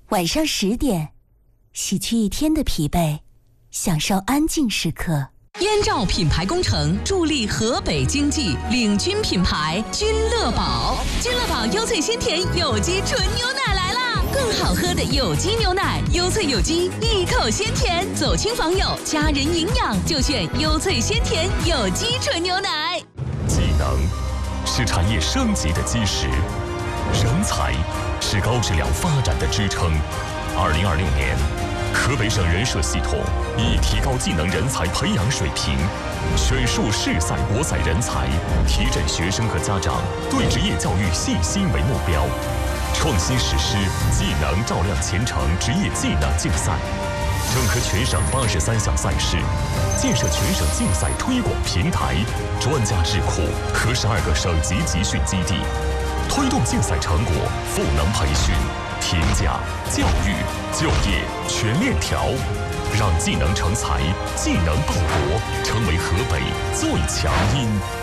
晚上10点，洗去一天的疲惫，享受安静时刻。 燕赵品牌工程助力河北经济，领军品牌君乐宝。君乐宝优萃鲜甜有机纯牛奶来啦！更好喝的有机牛奶，优萃有机，一口鲜甜。走亲访友，家人营养就选优萃鲜甜有机纯牛奶。 技能是产业升级的基石，人才是高质量发展的支撑。2026年，河北省人社系统以提高技能人才培养水平，选树市赛国赛人才，提振学生和家长对职业教育信心为目标，创新实施技能照亮前程职业技能竞赛，整合全省83项赛事，建设全省竞赛推广平台、专家智库和12个省级集训基地，推动竞赛成果赋能培训、评价、教育、就业全链条，让技能成才、技能报国成为河北最强音。